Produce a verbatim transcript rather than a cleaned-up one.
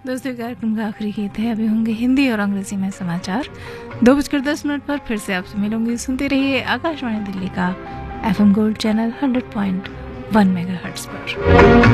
दोस्तों, कार्यक्रम का आखिरी गीत है। अभी होंगे हिंदी और अंग्रेजी में समाचार। दो बजकर दस मिनट पर फिर से आपसे मिलूंगी। सुनते रहिए आकाशवाणी दिल्ली का F M gold channel hundred point one megahertz पर।